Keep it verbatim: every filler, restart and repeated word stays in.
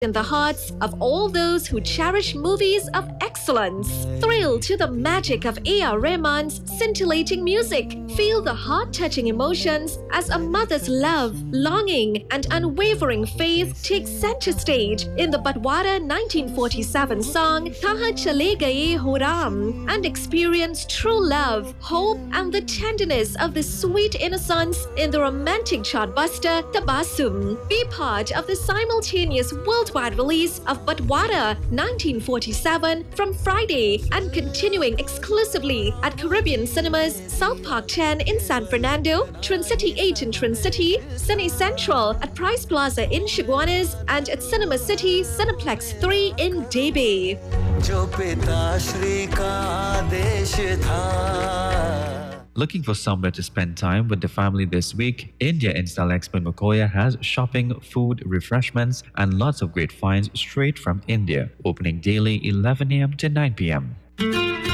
in the hearts of all those who cherish movies of excellence. Thrill to the magic of A R. Rahman's scintillating music. Feel the heart-touching emotions as a mother's love, longing, and unwavering faith take center stage in the Badwara nineteen forty-seven song Kahan Chale Gaye Ho Ram, and experience true love, hope, and the tenderness of the sweet innocence in the romantic chartbuster Tabassum. Be part of the simultaneous worldwide release of Badwara nineteen forty-seven from Friday and continuing exclusively at Caribbean Cinemas, South Park ten in San Fernando, Trincity eight in Trincity, Cine Central at Price Plaza in Chaguanas, and at Cinema City Cineplex three in Day Bay. Looking for somewhere to spend time with the family this week? India Install Expo Makoya has shopping, food, refreshments, and lots of great finds straight from India. Opening daily eleven a m to nine p m